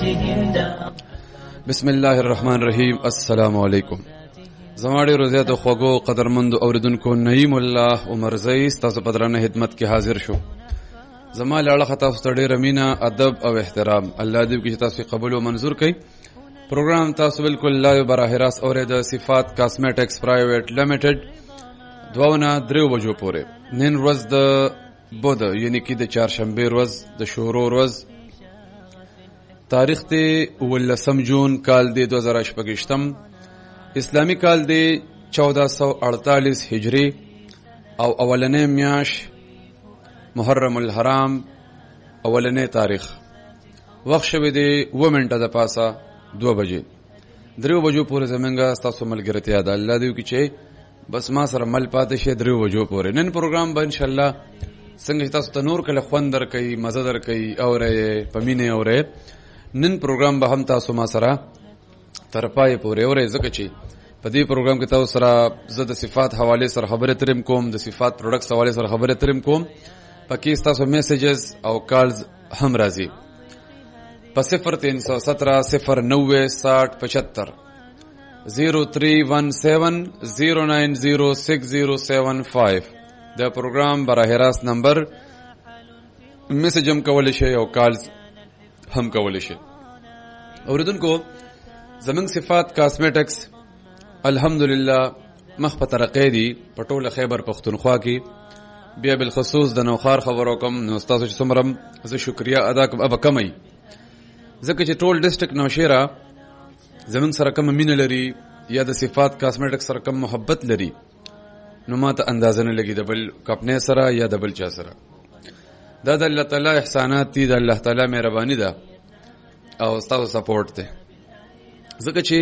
بسم الله الرحمن الرحیم. السلام علیکم. زماړي روزه د خوګو قدرمند اوریدونکو نعیم الله عمر زئی تاسو په درنه خدمت کې حاضر شو. زما لاله خطا ستړي رمینا ادب او احترام الله دې کې تاسو قبول او منزور کړي. پروګرام تاسو بالکل لایو براه راست اورید صفات کاسمیټکس پرایویټ لیمیټډ 2:03 بجو پورې. نن ورځ د بود یعنی کې د چهارشنبه ورځ د شورو ورځ تاریخ ته 18 جون کال دی 2018 اسلامی کال دی 1448 هجری او اولنې میاش محرم الحرام اولنې تاریخ. وخت شوه دی 2 منټه د پاسه 2 بجې 3 بجو پورې زمونږه تاسو ملګرتیا ده. الله دې وکړي چې بس ما سره مل پاتې شه 3 بجو پورې. نن پروګرام به ان شاء الله څنګه تاسو ته نور کله خوند درکې مزه درکې اورې پمینه اورې. نن پروګرام به هم تاسو ما سره تر پای پورې اورې ځکه چې په دې پروګرام کې تاسو سره زه د صفات حواله سره خبرې ترم کوم، د صفات پروډکټس حواله سره خبرې ترم کوم. پکې تاسو میسیجز او کالز هم راځي په 0317 090 6075 0317090605 د پروګرام براه راست نمبر میسیج هم کولی شئ او کالز هم کولی شئ. اوریدونکو زمونږ صفات کاسمیټکس الحمدلله مخ په ترقې دي په ټوله خیبر پښتونخوا کې. بیا بالخصوص د نوخار خبرو کوم نو تاسو چې څومره زه شکریا ادا کوم اب کمی ځکه چې ټول ډیسټریکټ نوشیره زمونږ سره کوم مینه لري یا د صفات کاسمیټکس سره کوم محبت لري نو ماته اندازه نه لګي د بل کپنې سره یا د بل چا سره. دا د الله تعالی احسانات دي، د الله تعالی مهرباني ده او تاسو سپورټ ده. ځکه چې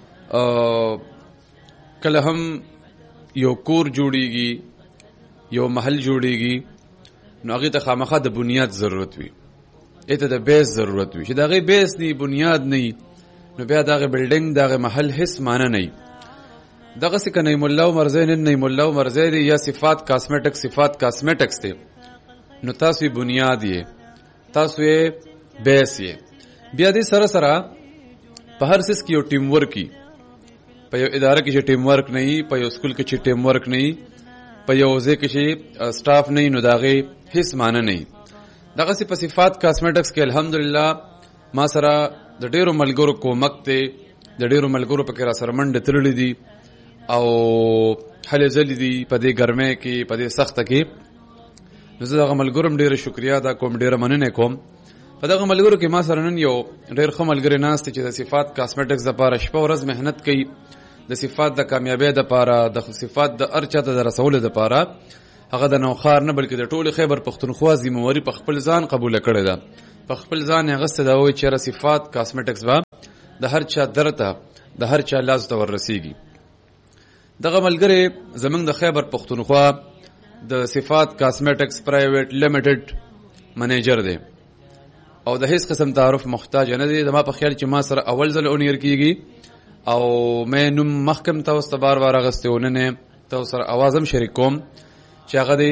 کله هم یو کور جوړیږي یو محل جوړیږي نو هغه ته خامخا د بنیاد ضرورت وي، ایته د بیس ضرورت وي. چې دا غي بیس نه بنیاد نه نو بیا دا غي بلډینګ دا غي محل هیڅ معنی نه. دغه څه کنه مولا عمر زین نه مولا عمر زین یا صفات کاسمیټکس ته نو تاسو بنیاد یې، تاسو یې بیس یې. بیا دې سره سره په هر څه کې یو ټیم ورک کی، په یو اداره کې چې ټیم ورک نه وي، په یو سکول کې چې ټیم ورک نه وي، په یو ځای کې چې سټاف نه وي نو داغه هیڅ معنی نه. دغه په صفات کاسمیټکس کې الحمدلله ما سره د ډیرو ملګرو کومک ته د ډیرو ملګرو په کې را سره منډه تللې دي او حل زل دي په دې ګرمه کې په دې سخته کې. نو زه دغه ملګرو ډیره شکریا ادا کوم، ډیره مننه کوم. په دغه ملګرو کې ما سره نن یو ډیر ښه ملګری ناست چې د صفات کاسمیټکس لپاره شپه ورځ مهنت کوي، د صفات د کامیابی لپاره، د صفات د ارچا ته رسول لپاره. هغه د نوخار نه بلکې د ټول خیبر پښتونخوا ذمہواری په خپل ځان قبول کړی ده. په خپل ځان هغه څه دا وایي چې صفات کاسمیټکس با د هر چا درته د هر چا لاس ته ورسیږي. دغه ملګری زمونږ د خیبر پښتونخوا د صفات کاسمیټکس پرایویټ لیمیټډ منیجر دی او د هیڅ قسم تعارف محتاج نه دی. زما په خیال چې ما سره اول ځل اونیر کیږي او مې نوم مخکم تاسو ته بار بار غستهونه تاسو سره اوازم شریک کوم چې هغه دی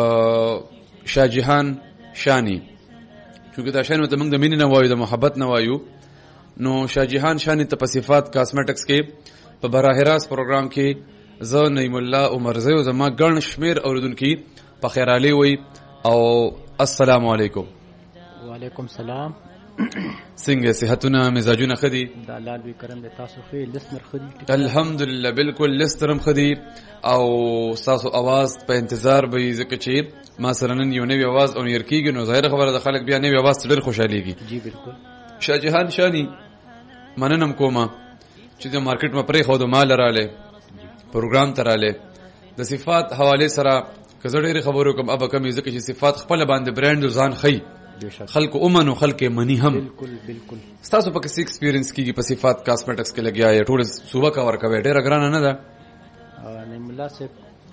شاه جهان شانی. چونکه دا شان ته موږ د مینې نه وایو، د محبت نه وایو، نو شاه جهان شانی ته په صفات کاسمیټکس کې په براه راست پروګرام کې زه نعیم الله عمر زئی زما ګڼ شمیر اوریدونکو په خیر علي وي او السلام علیکم. وعلیکم السلام. څنګه صحتونه مزاجونه خدي؟ د الله لوی کرم د تاسو خو لسنر خدي الحمدلله بالکل لسترم خدي او تاسو आवाज په انتظار به ځکه چې ما سره نن یو نوې आवाज اونیر کیږي نو ظاهر خبره د خلک بیا نوې आवाज ډېر خوشاليږي. جی بالکل. شاه جهان شانی مننم کومه چې د مارکیټ ما پرې خو د مال رااله پروګرام تراله د صفات حواله سره کزه ډېر خبرو کوم اب کم ځکه چې صفات خپل باندې برانډ ځان خي خلق اومن او خلق منی هم. بالکل. تاسو په کیسه ایکسپیرینس کیږي په صفات کاسمیټکس کې لګیا یا ټول صوبه کا ورکوي ډېر ګران نه ده. نعیم الله سے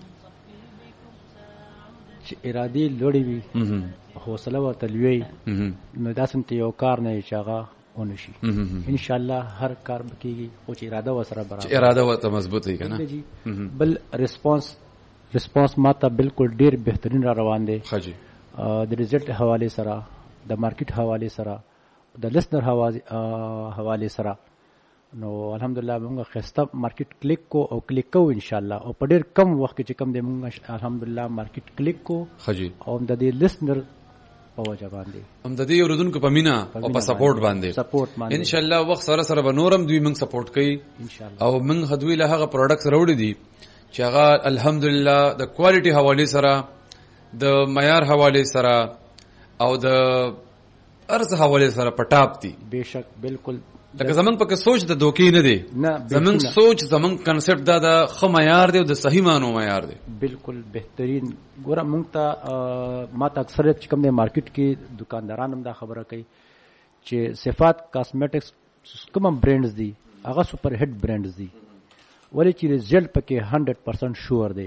چې ارادي لوړی وي حوصله ورته لوي نو داسم ته یو کار نه چاغه ونشي. ان شاء الله هر کار بکیږي او چې اراده وسره برابر اراده وته مضبوط وي کنه. بل ریسپانس ماته بالکل ډیر بهترین را روان دي. خجی د ریزلټ حواله سره د مارکیټ حواله سره د لسنر حواله سره نو الحمدلله موږ خسته مارکیټ کلیک کو او کلیک کو ان شاء الله او په ډیر کم وخت کې چې کم دی موږ الحمدلله مارکیټ کلیک کو خجی او د دې لسنر په وجه باندې هم د دې اوردونکو په مینا او په سپورټ باندې ان شاء الله وخت سره سره به نورم دوی موږ سپورټ کوي ان شاء الله او موږ هدوی له هغه پروډکټس راوړي دي چې هغه الحمدلله د کوالټي حواله سره د معیار حواله سره او د ارز حواله سره پټاپ دي. بهشک بالکل لکه زمونږ پکې سوچ د دوکې نه دی، زمونږ سوچ زمونږ کنسپټ دا د ښه معیار دی او د صحیح معنو معیار دی. بالکل بهترین. ګوره مونږ ته ما ته اکثریت چې کوم دی مارکیټ کې دکانداران هم دا خبره کوي چې صفات کاسمیټکس کوم برانډز دي هغه سپر هټ برانډز دي ولې چې رزلټ پکې 100% شور دی.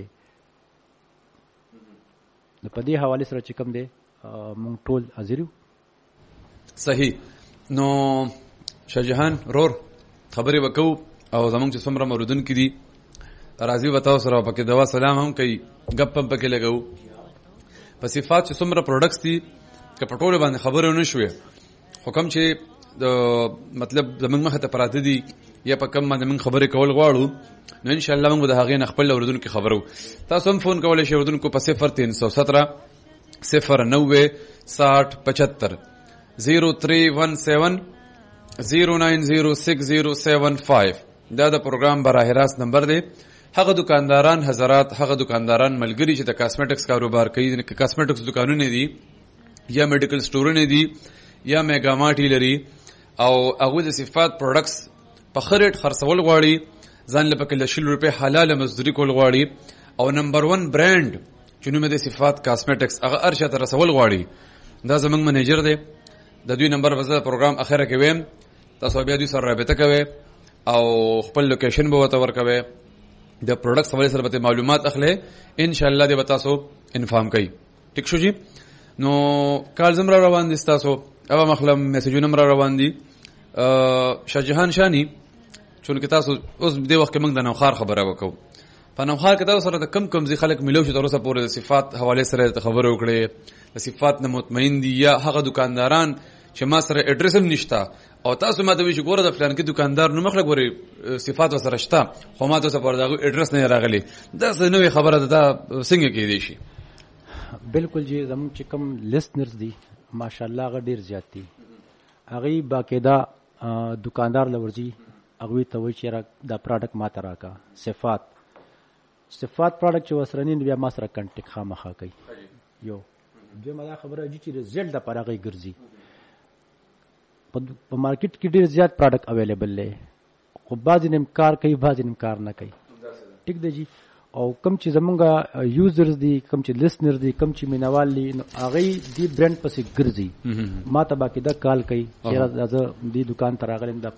نو په دې حواله سره چې کوم دی مونږ ټول حاضر یو. صحیح. نو شاهجهان رور خبرې وکاو او زمونږ چې څومره موردونکي دي راځي وتاو سره پکې دوا سلام هم کوي غپ هم پکې لګاو په صفات چې څومره پروډکټس دي که په ټوله باندې خبرې ونه شوې خو کوم چې د مطلب زمونږ مخه ته پراته دي یا په کوم باندې موږ خبرې کول غواړو نو ان شاء الله موږ د هغې نه خپل اوردونکو خبرو. تاسو هم فون کولی شئ اوردونکو په 0317 090 6075 0317 0906075 دا د پروګرام براه راست نمبر دی. هغه دکانداران حضرات هغه دکانداران ملګری چې د کاسمیټکس کاروبار کوي د کاسمیټکس دکانونه دي یا میډیکل سٹورونه دي یا میگا مارټ لري او هغه د صفات پروډکټس په خریټ خرڅول غواړي ځان له پکې ل 100 روپے حلاله مزدوري کول غواړي او نمبر 1 برانډ چې نوم د صفات کاسمیټکس هغه ارشد رسول غواړي دا زمنګ منیجر دی. د دوی نمبر په پروګرام اخره کې ویم تاسو بیا دوی سره رابطه کوئ او خپل لوکیشن به ورته ورکوئ د پروډکټس حواله سره به معلومات اخلئ ان شاء الله دې به تاسو انفارم کوي. ټیک شو جی. نو کال زمرا روان دي تاسو او مخلم میسجونه مر روان دي. شاهجهان شانی چون کې تاسو اوس دې وخت کې موږ د نوخار خبره وکړو په نوخار کې تاسو سره د کم کم ځي خلک ملو شو تر اوسه پورې د صفات حواله سره خبرو وکړي د صفات نه مطمئن دي یا هغه دکانداران چې ما سره اډرس هم نشته او تاسو ما ته وی چې ګوره د فلان کې دکاندار نو مخله ګوري صفات وسره شته خو ما ته سره دا اډرس نه راغلي دا څه نوې خبره ده څنګه کې دي شي. بالکل جی زموږ چې کوم لیسنرز دي ماشاءالله هغه ډیر زیات دي هغه باقاعده دکاندار لورځي هغه ته وی چې دا پروډکټ ما ته راکا صفات پروډکټ چې وسرنی بیا ما سره کنټیکټ خامخا کوي یو دوی ما دا خبره چې رزلټ د پاره غي ګرځي په مارکیټ کې ډیر زیات پروډکټ اویلیبل دی خو بعض انکار کوي بعض انکار نه کوي. ټیک دی جی. او کم چې زمونږه یوزرز دي کم چې لیسنر دي کم چې مینوال دي نو هغه دی برانډ پسې ګرځي ما ته باقاعده کال کوي چې راځه دې دکان ته راغلم دا